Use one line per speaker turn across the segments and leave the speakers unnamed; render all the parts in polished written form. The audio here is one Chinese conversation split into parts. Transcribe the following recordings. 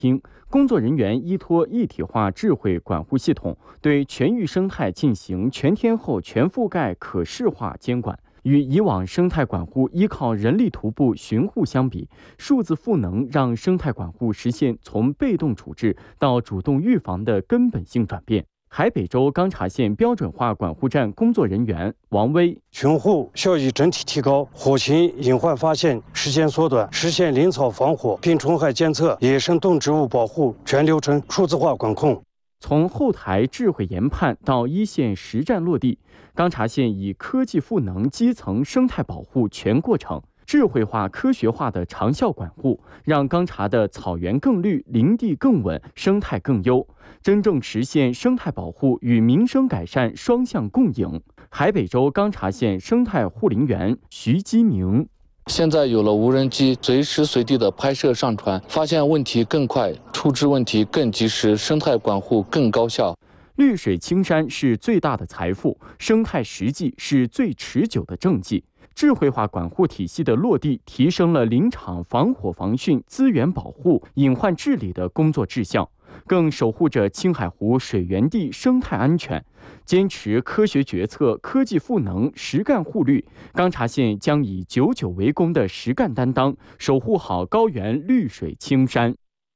厅，工作人员依托一体化智慧管护系统，对全域生态进行全天候、全覆盖、可视化监管。与以往生态管护依靠人力徒步巡护相比，数字赋能让生态管护实现从被动处置到主动预防的根本性转变。海北州钢察县标准化管护站工作人员王威：
巡护效益整体提高，火情隐患发现时间缩短，实现林草防火、病虫害监测、野生动植物保护全流程数字化管控。
从后台智慧研判到一线实战落地，钢察县以科技赋能基层生态保护全过程，智慧化、科学化的长效管护，让钢察的草原更绿、林地更稳、生态更优，真正实现生态保护与民生改善双向共赢。海北州钢察县生态护林员徐基明：
现在有了无人机，随时随地的拍摄上传，发现问题更快，处置问题更及时，生态管护更高效。
绿水青山是最大的财富，生态实际是最持久的政绩。智慧化管护体系的落地，提升了林场防火防汛、资源保护、隐患治理的工作质效，更守护着青海湖水源地生态安全。坚持科学决策、科技赋能、实干护绿，钢察县将以久为功的实干担当，守护好高原绿水青山。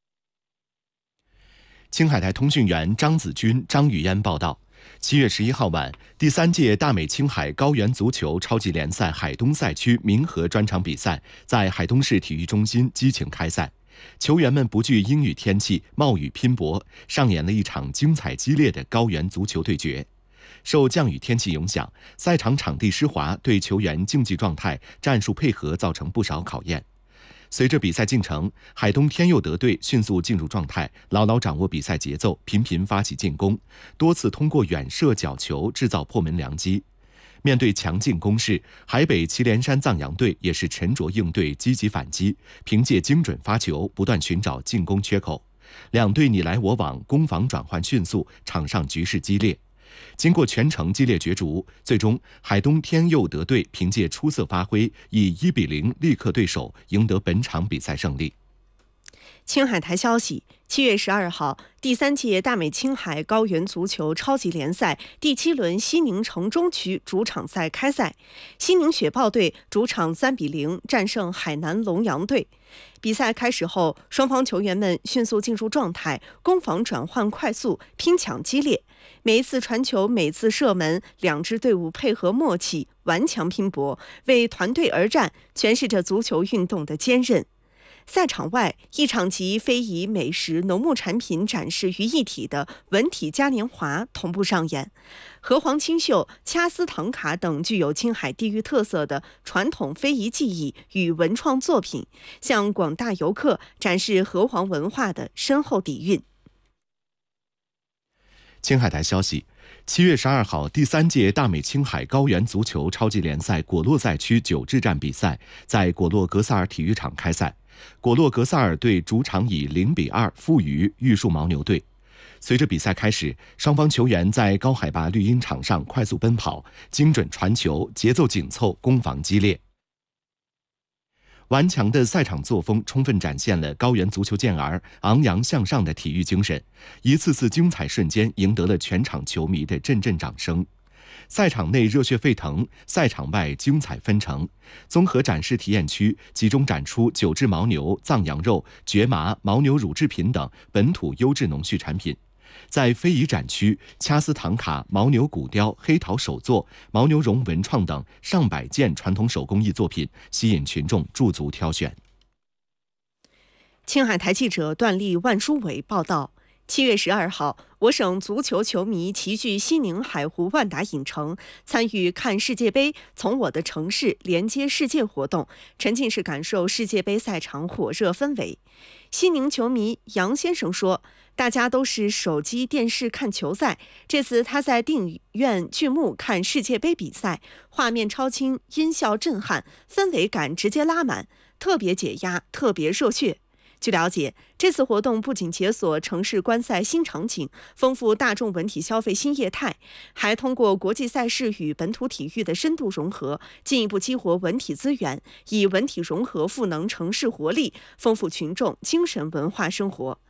青海台通讯员张子军、张雨嫣报道，7月11号晚，第3届大美青海高原足球超级联赛海东赛区民和专场比赛在海东市体育中心激情开赛，球员们不惧阴雨天气，冒雨拼搏，上演了一场精彩激烈的高原足球对决。受降雨天气影响，赛场场地湿滑，对球员竞技状态、战术配合造成不少考验。随着比赛进程，海东天佑德队迅速进入状态，牢牢掌握比赛节奏，频频发起进攻，多次通过远射角球制造破门良机。面对强劲攻势，海北祁连山藏羊队也是沉着应对，积极反击，凭借精准发球，不断寻找进攻缺口。两队你来我往，攻防转换迅速，场上局势激烈。经过全程激烈角逐，最终海东天佑德队凭借出色发挥，以1-0力克对手，赢得本场比赛胜利。
青海台消息，7月12号，第3届大美青海高原足球超级联赛第7轮西宁城中区主场赛开赛，西宁雪豹队主场3-0战胜海南龙阳队。比赛开始后，双方球员们迅速进入状态，攻防转换快速，拼抢激烈。每一次传球，每次射门，两支队伍配合默契，顽强拼搏，为团队而战，诠释着足球运动的坚韧。赛场外，一场集非遗、美食、农牧产品展示于一体的文体嘉年华同步上演。河黄青绣、掐丝唐卡等具有青海地域特色的传统非遗技艺与文创作品，向广大游客展示河黄文化的深厚底蕴。
青海台消息，7月12号，第3届大美青海高原足球超级联赛果洛赛区9志站比赛在果洛格萨尔体育场开赛。果洛格萨尔队主场以0-2负于玉树牦牛队。随着比赛开始，双方球员在高海拔绿茵场上快速奔跑，精准传球，节奏紧凑，攻防激烈。顽强的赛场作风充分展现了高原足球健儿昂扬向上的体育精神，一次次精彩瞬间赢得了全场球迷的阵阵掌声。赛场内热血沸腾，赛场外精彩纷呈。综合展示体验区集中展出9只牦牛、藏羊肉、蕨麻、牦牛乳制品等本土优质农畜产品。在非遗展区，掐丝唐卡、牦牛骨雕、黑陶手作、牦牛绒文创等上百件传统手工艺作品吸引群众驻足挑选。
青海台记者段丽、万书伟报道。7月12号，我省足球球迷齐聚西宁海湖万达影城，参与看世界杯，从我的城市连接世界活动，沉浸式感受世界杯赛场火热氛围。西宁球迷杨先生说，大家都是手机电视看球赛，这次他在电影院剧目看世界杯比赛，画面超清，音效震撼，氛围感直接拉满，特别解压，特别热血。据了解，这次活动不仅解锁城市观赛新场景，丰富大众文体消费新业态，还通过国际赛事与本土体育的深度融合，进一步激活文体资源，以文体融合赋能城市活力，丰富群众精神文化生活。